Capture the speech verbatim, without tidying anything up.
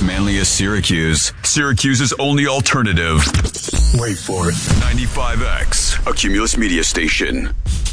manliest Syracuse. Syracuse's only alternative. Wait for it. ninety-five X, a Cumulus media station.